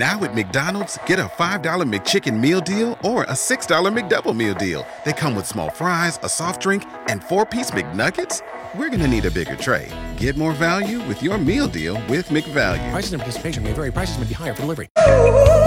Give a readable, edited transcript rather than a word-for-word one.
Now at McDonald's, get a $5 McChicken meal deal or a $6 McDouble meal deal. They come with small fries, a soft drink, and 4-piece McNuggets. We're gonna need a bigger tray. Get more value with your meal deal with McValue. Prices and participation may vary. Prices may be higher for delivery.